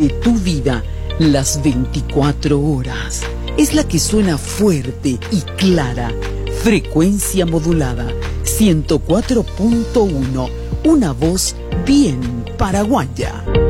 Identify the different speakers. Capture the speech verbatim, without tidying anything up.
Speaker 1: de tu vida las veinticuatro horas. Es la que suena fuerte y clara. Frecuencia modulada ciento cuatro punto uno. Una voz bien paraguaya.